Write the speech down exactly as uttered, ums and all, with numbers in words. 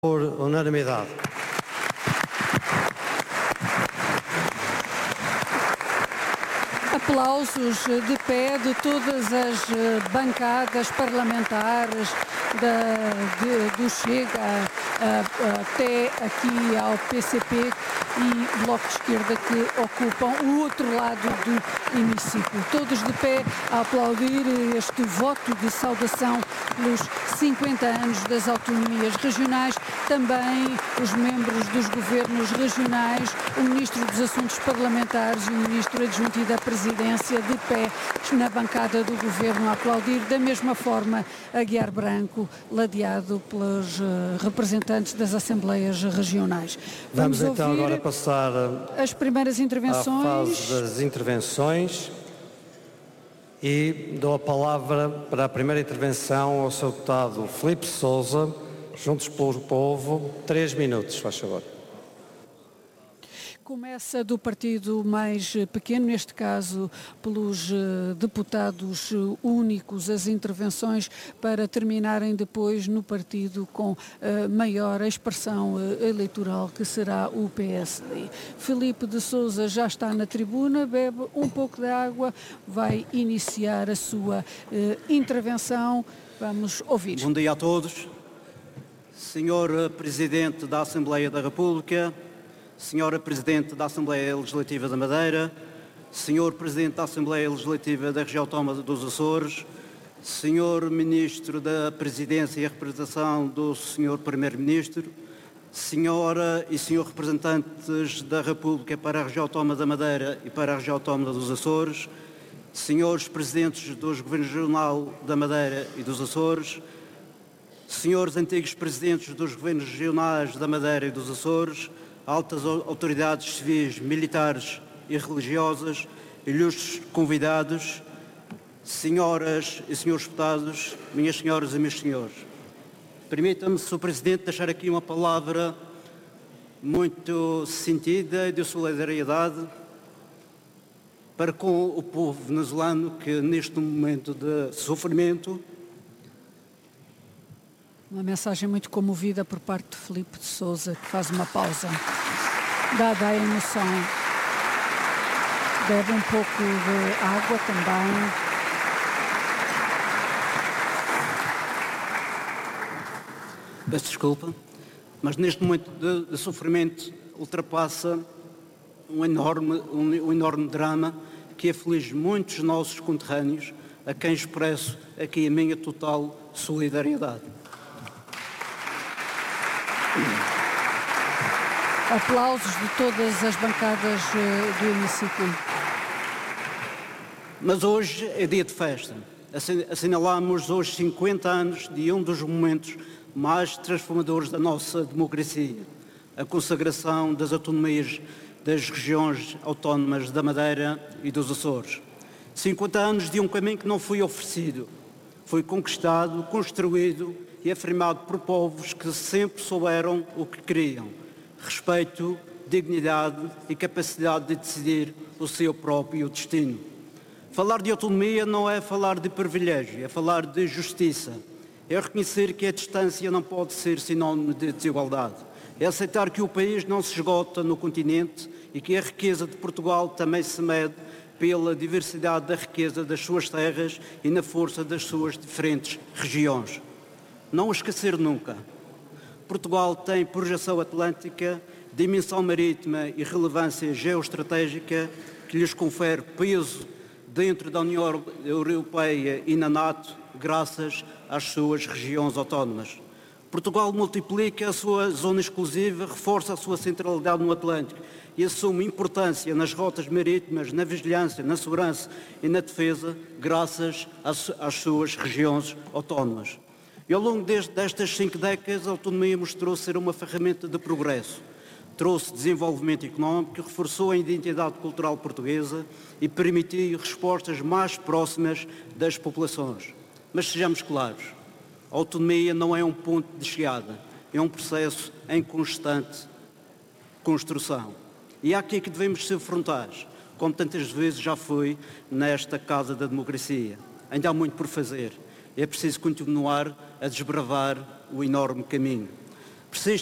Por unanimidade. Aplausos de pé de todas as bancadas parlamentares da, de, do Chega a, a, até aqui ao P C P e Bloco de Esquerda, que ocupam o outro lado do hemiciclo. Todos de pé a aplaudir este voto de saudação pelos cinquenta anos das autonomias regionais, também os membros dos governos regionais, o Ministro dos Assuntos Parlamentares e o Ministro Adjunto da Presidência de pé na bancada do Governo a aplaudir, da mesma forma Aguiar Branco, ladeado pelos uh, representantes das Assembleias Regionais. Vamos, Vamos então agora passar as primeiras intervenções. À fase das intervenções e dou a palavra para a primeira intervenção ao seu deputado Filipe Sousa, Juntos pelo Povo, três minutos, faz favor. Começa do partido mais pequeno, neste caso pelos deputados únicos, as intervenções, para terminarem depois no partido com a maior expressão eleitoral, que será o P S D. Filipe de Sousa já está na tribuna, bebe um pouco de água, vai iniciar a sua intervenção. Vamos ouvir. Bom dia a todos. Senhor Presidente da Assembleia da República, Senhora Presidente da Assembleia Legislativa da Madeira, Senhor Presidente da Assembleia Legislativa da Região Autónoma dos Açores, Senhor Ministro da Presidência e Representação do Senhor Primeiro-Ministro, Senhora e Senhor Representantes da República para a Região Autónoma da Madeira e para a Região Autónoma dos Açores, Senhores Presidentes dos Governos Regional da Madeira e dos Açores, Senhores Antigos Presidentes dos Governos Regionais da Madeira e dos Açores, altas autoridades civis, militares e religiosas, ilustres convidados, senhoras e senhores deputados, minhas senhoras e meus senhores. Permita-me, senhor Presidente, deixar aqui uma palavra muito sentida e de solidariedade para com o povo venezuelano que, neste momento de sofrimento... Uma mensagem muito comovida por parte de Filipe de Sousa, que faz uma pausa, dada a emoção. Bebe um pouco de água também. Peço desculpa, mas neste momento de, de sofrimento ultrapassa um enorme, um, um enorme drama que aflige muitos nossos conterrâneos, a quem expresso aqui a minha total solidariedade. Aplausos de todas as bancadas do hemiciclo. Mas hoje é dia de festa. Assinalamos hoje cinquenta anos de um dos momentos mais transformadores da nossa democracia, a consagração das autonomias das regiões autónomas da Madeira e dos Açores. cinquenta anos de um caminho que não foi oferecido, foi conquistado, construído e afirmado por povos que sempre souberam o que queriam: respeito, dignidade e capacidade de decidir o seu próprio destino. Falar de autonomia não é falar de privilégio, é falar de justiça. É reconhecer que a distância não pode ser sinónimo de desigualdade. É aceitar que o país não se esgota no continente e que a riqueza de Portugal também se mede pela diversidade da riqueza das suas terras e na força das suas diferentes regiões. Não o esquecer nunca. Portugal tem projeção atlântica, dimensão marítima e relevância geoestratégica que lhes confere peso dentro da União Europeia e na NATO, graças às suas regiões autónomas. Portugal multiplica a sua zona exclusiva, reforça a sua centralidade no Atlântico e assume importância nas rotas marítimas, na vigilância, na segurança e na defesa, graças às, às suas regiões autónomas. E ao longo deste, destas cinco décadas, a autonomia mostrou ser uma ferramenta de progresso. Trouxe desenvolvimento económico, reforçou a identidade cultural portuguesa e permitiu respostas mais próximas das populações. Mas sejamos claros, a autonomia não é um ponto de chegada, é um processo em constante construção. E é aqui que devemos ser frontais, como tantas vezes já foi nesta Casa da Democracia. Ainda há muito por fazer. É preciso continuar a desbravar o enorme caminho. Persiste